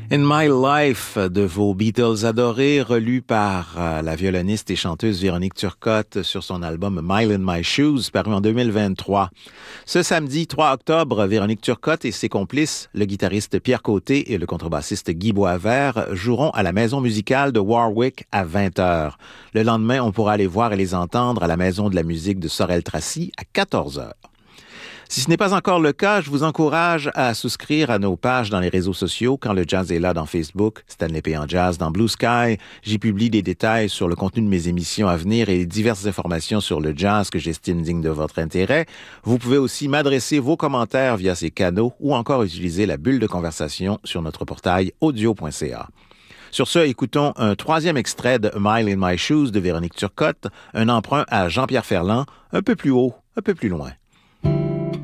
In My Life de vos Beatles adorés, relu par la violoniste et chanteuse Véronique Turcotte sur son album Mile in My Shoes, paru en 2023. Ce samedi 3 octobre, Véronique Turcotte et ses complices, le guitariste Pierre Côté et le contrebassiste Guy Boisvert, joueront à la Maison musicale de Warwick à 20h. Le lendemain, on pourra les voir et les entendre à la Maison de la musique de Sorel-Tracy à 14h. Si ce n'est pas encore le cas, je vous encourage à souscrire à nos pages dans les réseaux sociaux. Quand le jazz est là dans Facebook, Stanley P. en Jazz dans Blue Sky, j'y publie des détails sur le contenu de mes émissions à venir et diverses informations sur le jazz que j'estime digne de votre intérêt. Vous pouvez aussi m'adresser vos commentaires via ces canaux ou encore utiliser la bulle de conversation sur notre portail audio.ca. Sur ce, écoutons un troisième extrait de Mile in My Shoes de Véronique Turcotte, un emprunt à Jean-Pierre Ferland, un peu plus haut, un peu plus loin.